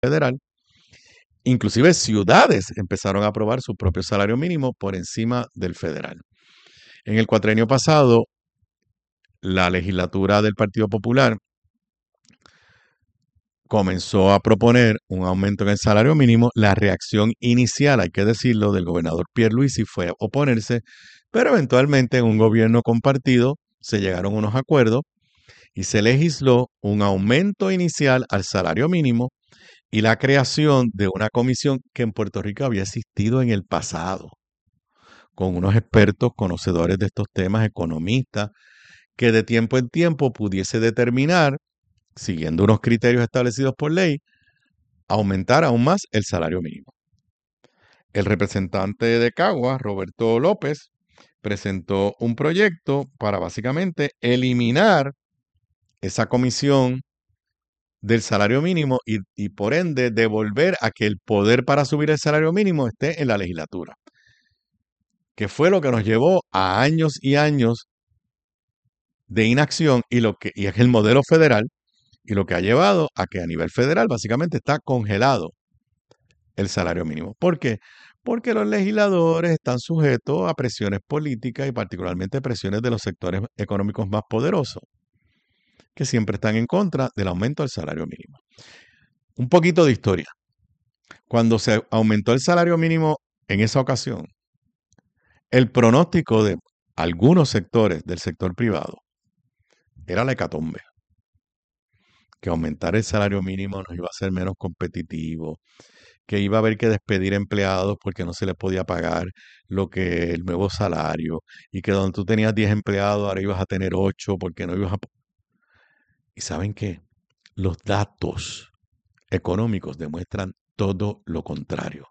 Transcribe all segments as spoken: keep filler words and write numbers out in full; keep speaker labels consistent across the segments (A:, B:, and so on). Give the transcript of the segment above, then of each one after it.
A: federal. Inclusive ciudades empezaron a aprobar su propio salario mínimo por encima del federal. En el cuatrienio pasado, la legislatura del Partido Popular comenzó a proponer un aumento en el salario mínimo. La reacción inicial, hay que decirlo, del gobernador Pierluisi fue oponerse, pero eventualmente en un gobierno compartido se llegaron a unos acuerdos y se legisló un aumento inicial al salario mínimo y la creación de una comisión que en Puerto Rico había existido en el pasado, con unos expertos conocedores de estos temas, economistas, que de tiempo en tiempo pudiese determinar, siguiendo unos criterios establecidos por ley, aumentar aún más el salario mínimo. El representante de Cagua, Roberto López, presentó un proyecto para básicamente eliminar esa comisión del salario mínimo y, y por ende devolver a que el poder para subir el salario mínimo esté en la legislatura, que fue lo que nos llevó a años y años de inacción y, lo que, y es el modelo federal y lo que ha llevado a que a nivel federal básicamente está congelado el salario mínimo. ¿Por qué? Porque los legisladores están sujetos a presiones políticas y particularmente presiones de los sectores económicos más poderosos, que siempre están en contra del aumento del salario mínimo. Un poquito de historia. Cuando se aumentó el salario mínimo en esa ocasión, el pronóstico de algunos sectores del sector privado era la hecatombe, que aumentar el salario mínimo nos iba a hacer menos competitivos, que iba a haber que despedir empleados porque no se les podía pagar lo que el nuevo salario, y que donde tú tenías diez empleados ahora ibas a tener ocho porque no ibas a... ¿Y saben qué? Los datos económicos demuestran todo lo contrario.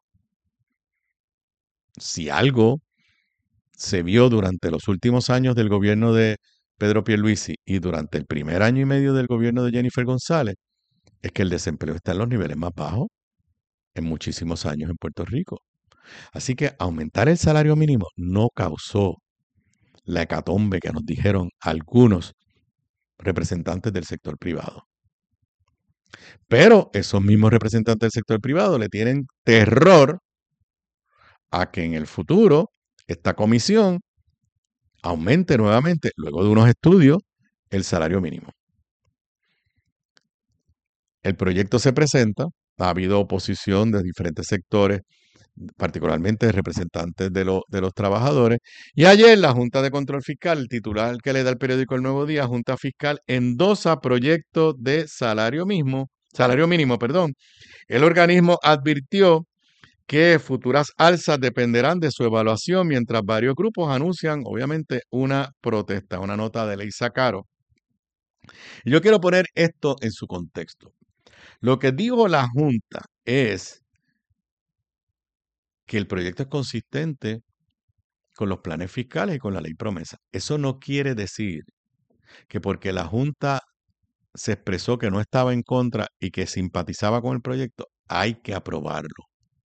A: Si algo se vio durante los últimos años del gobierno de Pedro Pierluisi y durante el primer año y medio del gobierno de Jennifer González, es que el desempleo está en los niveles más bajos en muchísimos años en Puerto Rico. Así que aumentar el salario mínimo no causó la hecatombe que nos dijeron algunos representantes del sector privado. Pero esos mismos representantes del sector privado le tienen terror a que en el futuro esta comisión aumente nuevamente, luego de unos estudios, el salario mínimo. El proyecto se presenta, ha habido oposición de diferentes sectores, particularmente de representantes de, lo, de los trabajadores, y ayer la Junta de Control Fiscal, el titular que le da el periódico El Nuevo Día, Junta Fiscal, endosa proyecto de salario mismo, salario mínimo, perdón. El organismo advirtió que futuras alzas dependerán de su evaluación, mientras varios grupos anuncian, obviamente, una protesta, una nota de Leisa Caro. Y yo quiero poner esto en su contexto. Lo que dijo la Junta es que el proyecto es consistente con los planes fiscales y con la ley promesa. Eso no quiere decir que porque la Junta se expresó que no estaba en contra y que simpatizaba con el proyecto, hay que aprobarlo.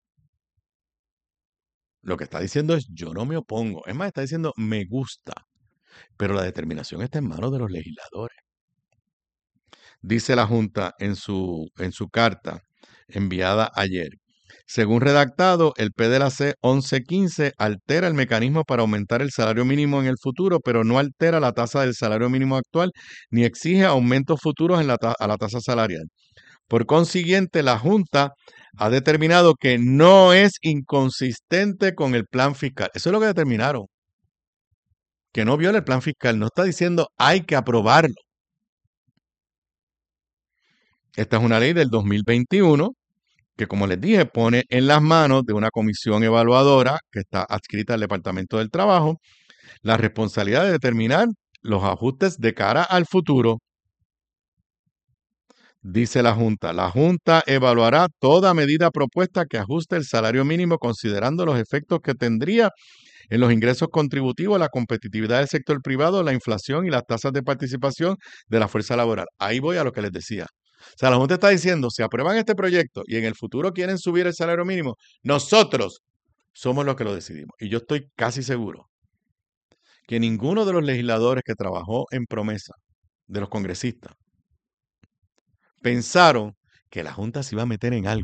A: Lo que está diciendo es, yo no me opongo. Es más, está diciendo, me gusta. Pero la determinación está en manos de los legisladores. Dice la Junta en su, en su carta enviada ayer. Según redactado, el P D L A C once quince altera el mecanismo para aumentar el salario mínimo en el futuro, pero no altera la tasa del salario mínimo actual ni exige aumentos futuros en la a la tasa salarial. Por consiguiente, la Junta ha determinado que no es inconsistente con el plan fiscal. Eso es lo que determinaron. Que no viola el plan fiscal. No está diciendo hay que aprobarlo. Esta es una ley del dos mil veintiuno que, como les dije, pone en las manos de una comisión evaluadora que está adscrita al Departamento del Trabajo la responsabilidad de determinar los ajustes de cara al futuro. Dice la Junta, la Junta evaluará toda medida propuesta que ajuste el salario mínimo considerando los efectos que tendría en los ingresos contributivos, la competitividad del sector privado, la inflación y las tasas de participación de la fuerza laboral. Ahí voy a lo que les decía. O sea, la Junta está diciendo, si aprueban este proyecto y en el futuro quieren subir el salario mínimo, nosotros somos los que lo decidimos. Y yo estoy casi seguro que ninguno de los legisladores que trabajó en promesa, de los congresistas, pensaron que la Junta se iba a meter en algo.